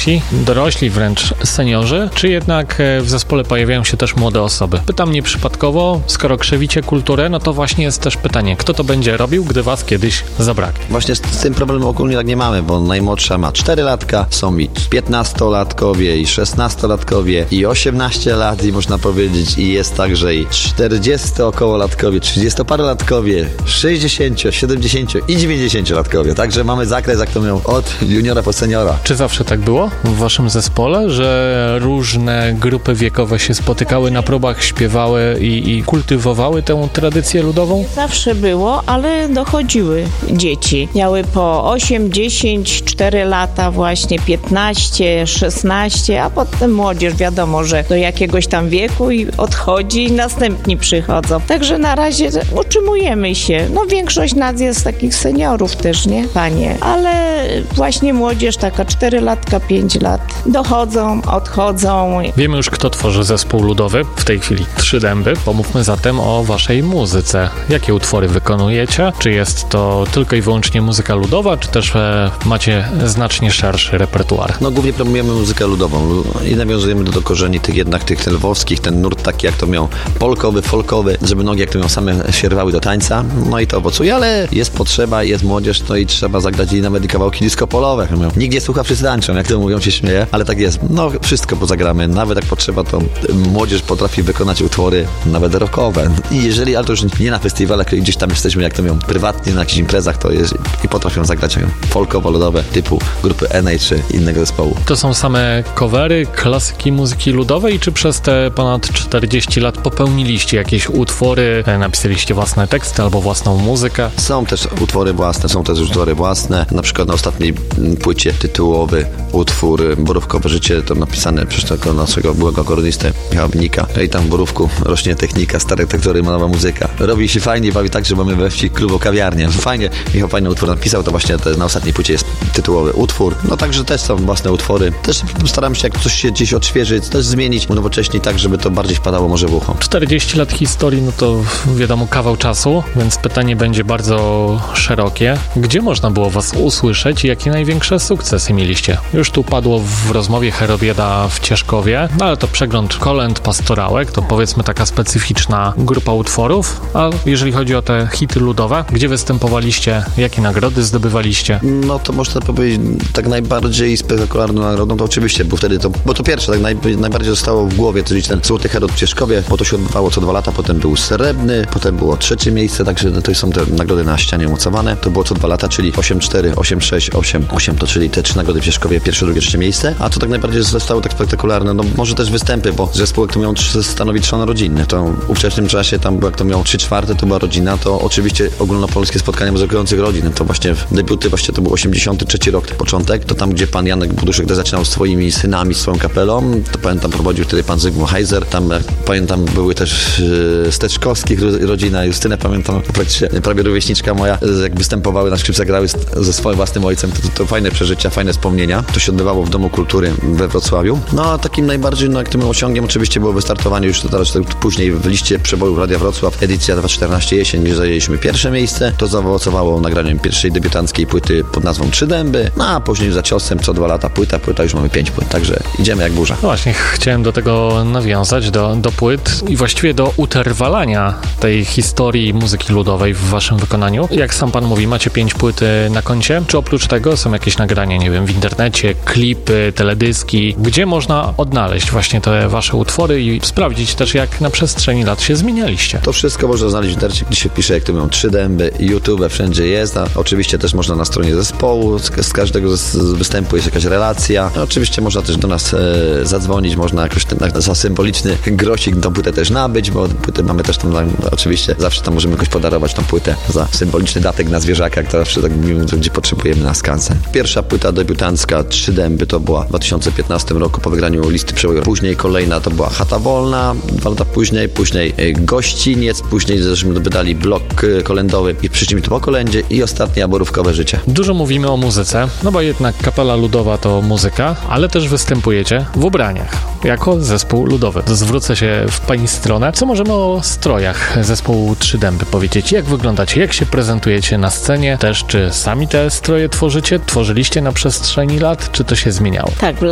starsi, dorośli wręcz seniorzy, czy jednak w zespole pojawiają się też młode osoby? Pytam nieprzypadkowo, skoro krzewicie kulturę, no to właśnie jest też pytanie, kto to będzie robił, gdy was kiedyś zabraknie? Właśnie z tym problemem ogólnie tak nie mamy, bo najmłodsza ma 4 latka, są i 15-latkowie, i 16-latkowie, i 18 lat, i można powiedzieć, i jest także i 40-okołolatkowie, 30-parolatkowie, 60, 70 i 90-latkowie. Także mamy zakres, jak to mówią, od juniora po seniora. Czy zawsze tak było w waszym zespole, że różne grupy wiekowe się spotykały na próbach, śpiewały i kultywowały tę tradycję ludową? Zawsze było, ale dochodziły dzieci. Miały po 8, 10, 4 lata właśnie, 15, 16, a potem młodzież wiadomo, że do jakiegoś tam wieku i odchodzi i następni przychodzą. Także na razie utrzymujemy się. No większość nas jest takich seniorów też, nie? Panie. Ale właśnie młodzież taka 4 latka, 5 lat dochodzą, odchodzą. Wiemy już, kto tworzy zespół ludowy. W tej chwili 3 Dęby. Pomówmy zatem o waszej muzyce. Jakie utwory wykonujecie? Czy jest to tylko i wyłącznie muzyka ludowa, czy też macie znacznie szerszy repertuar? No głównie promujemy muzykę ludową i nawiązujemy do korzeni tych lwowskich, ten nurt taki jak to miał polkowy, folkowy, żeby nogi jak to miał same się rwały do tańca, no i to owocuje, ale jest potrzeba, jest młodzież, no i trzeba zagrać i nawet kawałki disco-polowe. Nikt nie słucha, wszyscy tańczą, jak to mówią, się śmieje, ale tak jest. No wszystko pozagramy, nawet jak potrzeba, to młodzież potrafi wykonać utwory nawet rockowe. I jeżeli, ale to już nie na festiwalach, gdzieś tam jesteśmy, jak to mówią, prywatnie na jakichś imprezach, to jest i potrafią zagrać folkowo-ludowe typu grupy NA czy innego zespołu. To są same covery, klasyki muzyki ludowej, czy przez te ponad 40 lat popełniliście jakieś utwory, napisaliście własne teksty albo własną muzykę? Są też utwory własne, na przykład na ostatniej płycie tytułowy utwór Borówkowe życie, to napisane przez tego naszego byłego akordeonistę Michała Wynika. I tam w Borówku rośnie technika, stare tektury, nowa muzyka. Robi się fajnie, bawi tak, że mamy we wsi klubu kawiarnię. Michał fajny utwór napisał, to właśnie na ostatniej płycie jest tytułowy utwór. No także też są własne utwory. Też staramy się, jak coś się gdzieś odświeżyć, też zmienić unowocześnić tak, żeby to bardziej wpadało może w ucho. 40 lat historii, no to wiadomo kawał czasu, więc pytanie będzie bardzo szerokie. Gdzie można było was usłyszeć i jakie największe sukcesy mieliście? Już tu padło w rozmowie Herobieda w Cieszkowie, no ale to przegląd kolęd, pastorałek, to powiedzmy taka specyficzna grupa utworów, a jeżeli chodzi o te hity ludowe, gdzie występowaliście, jakie nagrody zdobywaliście? No to można powiedzieć, tak najbardziej spektakularną nagrodą to oczywiście był wtedy to, bo to pierwsze, tak najbardziej zostało w głowie, czyli ten Złoty Herod w Cieszkowie, bo to się odbywało co 2 lata, potem był srebrny, potem było 3 miejsce, także to są te nagrody na ścianie umocowane, to było co 2 lata, czyli 8-4, 8-6, 8-8, to czyli te 3 nagrody w Cieszkowie, pierwsze, drugie, 3 miejsce, a to tak najbardziej zostało tak spektakularne, no może też występy, bo zespół, jak to miał stanowi trzon rodzinny, to w ówczesnym czasie tam, jak to miał 3/4, to była rodzina, to oczywiście ogólnopolskie spotkania muzykujących rodzin, to właśnie debiuty, właśnie to był 83 rok, początek, to tam, gdzie pan Janek Buduszek zaczynał swoimi synami, swoją kapelą, to pamiętam, prowadził wtedy pan Zygmunt Heiser, tam pamiętam, były też Steczkowskich rodzina, Justynę pamiętam, praktycznie prawie rówieśniczka moja, jak występowały na skrzypcach, grały ze swoim własnym ojcem, to fajne przeżycia, fajne wspomnienia. To się odbywało w Domu Kultury we Wrocławiu. No a takim najbardziej aktywnym osiągiem oczywiście było wystartowanie już teraz później w liście przebojów Radia Wrocław, edycja 2014 jesień, gdzie zajęliśmy 1. miejsce. To zaowocowało nagraniem pierwszej debiutanckiej płyty pod nazwą 3 Dęby, no a później za ciosem co 2 lata płyta już mamy 5 płyt, także idziemy jak burza. No właśnie, chciałem do tego nawiązać, do płyt i właściwie do utrwalania tej historii muzyki ludowej w waszym wykonaniu. Jak sam pan mówi, macie 5 płyt na koncie, czy oprócz tego są jakieś nagrania, nie wiem, w internecie, klipy, teledyski, gdzie można odnaleźć właśnie te wasze utwory i sprawdzić też, jak na przestrzeni lat się zmienialiście? To wszystko można znaleźć w internecie, gdzie się pisze, jak to mówią 3 Dęby, YouTube, wszędzie jest, a oczywiście też można na stronie zespołu, z każdego występu jest jakaś relacja. No, oczywiście można też do nas zadzwonić, można jakoś za symboliczny grosik tą płytę też nabyć, bo płytę mamy też tam, oczywiście zawsze tam możemy jakoś podarować tą płytę za symboliczny datek na zwierzaka, jak to zawsze tak mówimy, gdzie potrzebujemy na skansen. Pierwsza płyta debiutancka 3 Dęby to była w 2015 roku po wygraniu listy przeboju. Później kolejna to była Chata Wolna, 2 lata później Gościniec, później żeśmy wydali blok kolędowy i przyszliśmy tu po kolędzie i ostatnia Borówkowe życie. Dużo mówimy o muzyce, no bo jednak kapela ludowa to muzyka, ale też występujecie w ubraniach jako zespół ludowy. Zwrócę się w pani stronę. Co możemy o strojach zespołu 3 Dęby powiedzieć? Jak wyglądacie? Jak się prezentujecie na scenie? Też czy sami te stroje tworzyliście na przestrzeni lat? Czy to się zmieniało? Tak,